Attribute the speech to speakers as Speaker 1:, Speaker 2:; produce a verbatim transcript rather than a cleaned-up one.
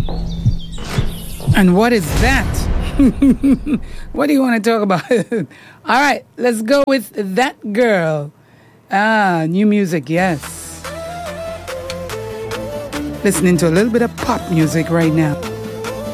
Speaker 1: And what is that? What do you want to talk about? All right, let's go with That Girl. Ah, new music, yes. Listening to a little bit of pop music right now.